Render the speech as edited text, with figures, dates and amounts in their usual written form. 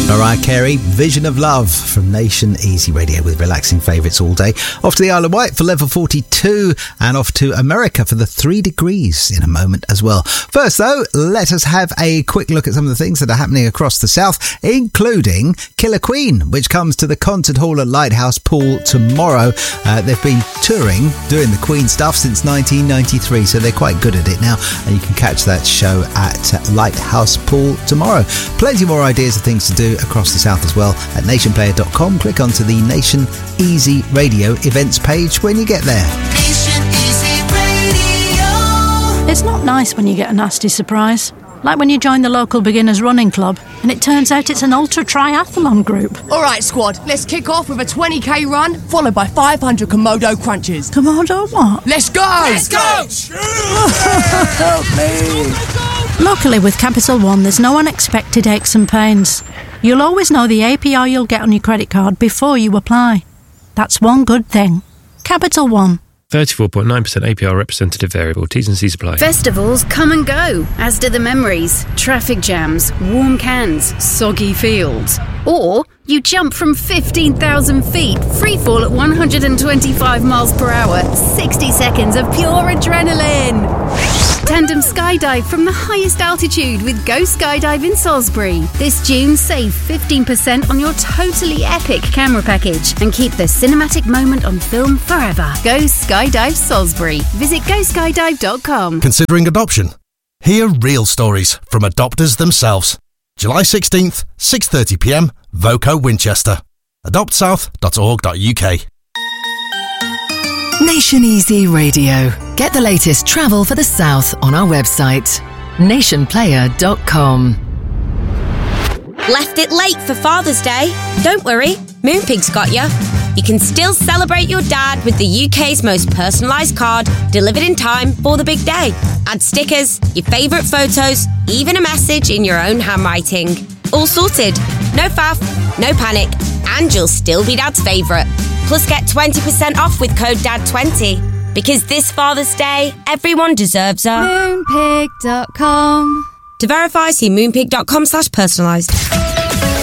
Mariah Carey, Vision of Love from Nation Easy Radio with relaxing favourites all day. Off to the Isle of Wight for level 42 and off to America for the 3 degrees in a moment as well. First though, let us have a quick look at some of the things that are happening across the south, including Killer Queen, which comes to the Concert Hall at Lighthouse Pool tomorrow. They've been touring, doing the Queen stuff since 1993, so they're quite good at it now, and you can catch that show at Lighthouse Pool tomorrow. Plenty more ideas of things to do across the south as well at nationplayer.com. Click onto the Nation Easy Radio events page when you get there. Nation Easy Radio. It's not nice when you get a nasty surprise. Like when you join the local beginners running club and it turns out it's an ultra triathlon group. All right, squad, let's kick off with a 20k run, followed by 500 Komodo crunches. Komodo what? Let's go! Let's go! Help me. Luckily with Capital One, there's no unexpected aches and pains. You'll always know the APR you'll get on your credit card before you apply. That's one good thing. Capital One. 34.9% APR representative variable. T's and C's apply. Festivals come and go, as do the memories, traffic jams, warm cans, soggy fields. Or you jump from 15,000 feet, free fall at 125 miles per hour, 60 seconds of pure adrenaline. Tandem skydive from the highest altitude with Go Skydive in Salisbury. This June, save 15% on your totally epic camera package and keep the cinematic moment on film forever. Go Skydive Salisbury. Visit GoSkydive.com. Considering adoption? Hear real stories from adopters themselves. July 16th, 6:30pm, Voco Winchester. adoptsouth.org.uk. Nation Easy Radio. Get the latest travel for the south on our website, nationplayer.com. Left it late for Father's Day? Don't worry, Moonpig's got you. You can still celebrate your dad with the UK's most personalised card, delivered in time for the big day. Add stickers, your favourite photos, even a message in your own handwriting. All sorted. No faff, no panic, and you'll still be Dad's favourite. Plus get 20% off with code DAD20. Because this Father's Day, everyone deserves a Moonpig.com. To verify, see moonpig.com/personalised.